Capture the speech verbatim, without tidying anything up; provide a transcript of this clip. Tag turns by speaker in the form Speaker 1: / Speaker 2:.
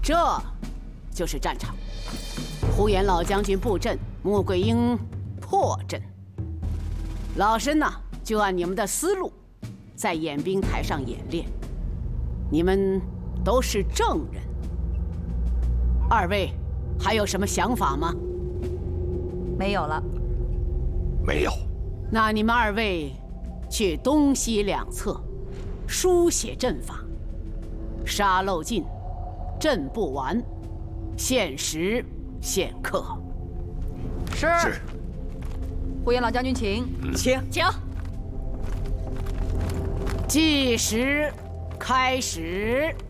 Speaker 1: 这就是战场。呼延老将军布阵，穆桂英破阵。老身呢，就按你们的思路，在演兵台上演练。你们都是正人，二位还有什么想法吗？
Speaker 2: 没有了。
Speaker 3: 没有。
Speaker 1: 那你们二位去东西两侧书写阵法，沙漏尽，阵不完，限时限刻。
Speaker 2: 是。
Speaker 3: 是。
Speaker 2: 呼延老将军，请。
Speaker 3: 嗯、
Speaker 4: 请
Speaker 1: 请。计时开始。